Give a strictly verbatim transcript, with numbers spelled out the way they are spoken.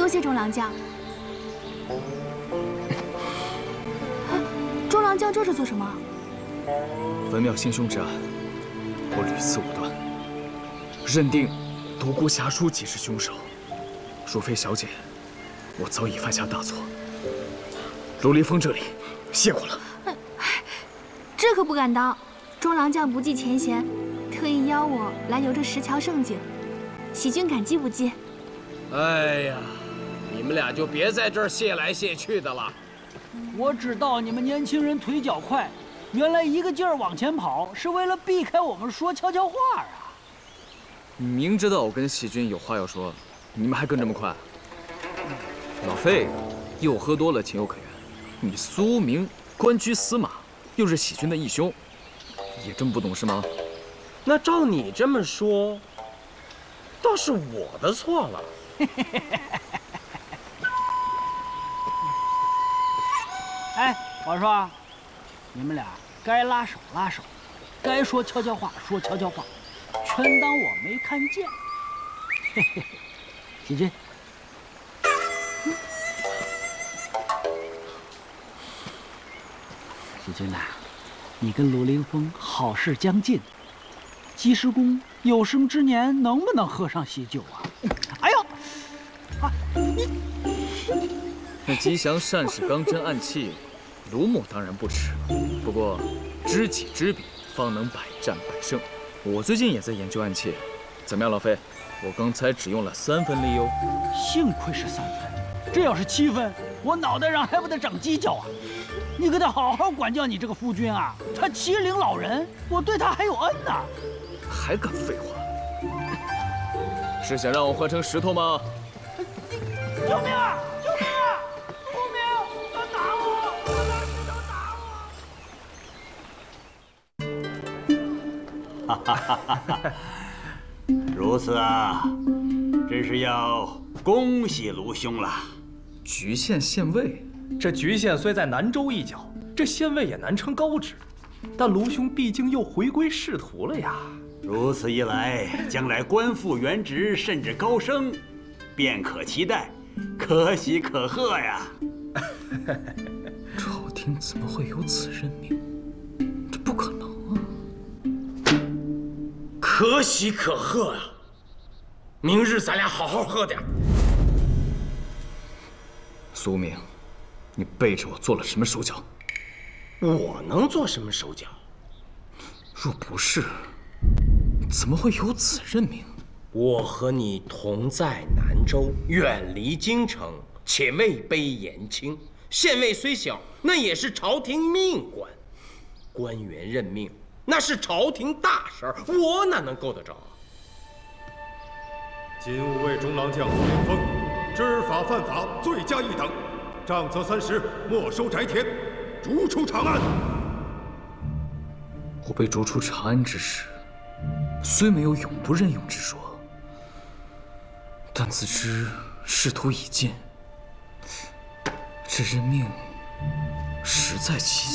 多谢钟良将。钟良将这是做什么？ 文庙行凶之案，我屡次武断，认定独孤侠书即是凶手。若非小姐，我早已犯下大错。卢凌风这里谢过了。 这可不敢当。钟良将不计前嫌，特意邀我来游这石桥胜景，喜君感激不尽。 哎呀，你们俩就别在这儿谢来谢去的了。 我知道你们年轻人腿脚快，原来一个劲儿往前跑是为了避开我们说悄悄话啊！ 明知道我跟喜君有话要说，你们还跟这么快？老费，又喝多了情有可原。你苏明官居司马，又是喜君的义兄，也这么不懂事吗？ 那照你这么说，倒是我的错了。 哎，我说，你们俩该拉手拉手，该说悄悄话说悄悄话，全当我没看见。嘿嘿，喜君，喜君呐，你跟卢凌风好事将近，济世公有生之年能不能喝上喜酒啊？哎呦，啊，你。 那吉祥善使钢针暗器，卢某当然不吃。不过，知己知彼，方能百战百胜。我最近也在研究暗器，怎么样，老费？我刚才只用了三分力哟。 幸亏是三分，这要是七分，我脑袋上还不得长犄角啊！你可得好好管教你这个夫君啊！他欺凌老人，我对他还有恩呢。 还敢废话？是想让我换成石头吗？ 救命啊！救命啊！救命！他打我！他拿石头打我！ 哈哈哈哈哈！如此啊，真是要恭喜卢兄了。 局县县尉， 这局县虽在南州一角，这县尉也难称高职，但卢兄毕竟又回归仕途了呀。 如此一来，将来官复原职，甚至高升，便可期待，可喜可贺呀！ 朝廷怎么会有此任命？这不可能啊！ 可喜可贺啊！明日咱俩好好喝点。 苏明，你背着我做了什么手脚？ 我能做什么手脚？ 若不是，怎么会有此任命？ 我和你同在南州，远离京城，且位卑言轻。县尉虽小，那也是朝廷命官，官员任命那是朝廷大事儿，我哪能够得着？ 今吾为中郎将卢凌风，知法犯法，罪加一等，杖责三十，没收宅田，逐出长安。 我被逐出长安之时，虽没有永不任用之说，但自知仕途已尽，这任命实在蹊跷。